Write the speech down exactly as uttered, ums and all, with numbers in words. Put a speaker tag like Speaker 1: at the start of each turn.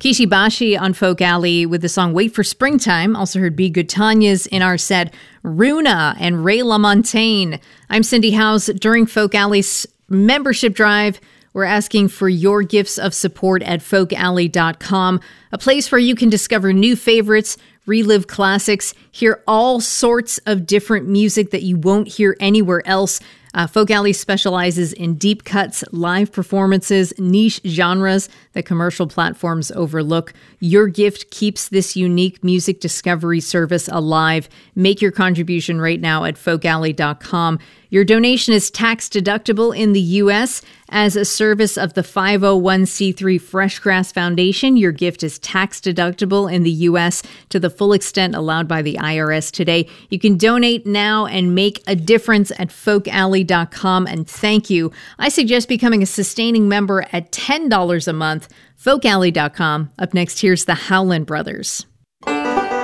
Speaker 1: Kishi Bashi on Folk Alley with the song Wait for Springtime. Also heard Be Good Tanya's in our set, Runa and Ray LaMontagne. I'm Cindy Howes. During Folk Alley's membership drive, we're asking for your gifts of support at folk alley dot com, a place where you can discover new favorites, relive classics, hear all sorts of different music that you won't hear anywhere else. Uh, Folk Alley specializes in deep cuts, live performances, niche genres that commercial platforms overlook. Your gift keeps this unique music discovery service alive. Make your contribution right now at folk alley dot com. Your donation is tax deductible in the U S as a service of the five oh one c three Freshgrass Foundation. Your gift is tax deductible in the U S to the full extent allowed by the I R S today. You can donate now and make a difference at folk alley dot com. And thank you. I suggest becoming a sustaining member at ten dollars a month. folk alley dot com. Up next, here's the Howlin' Brothers.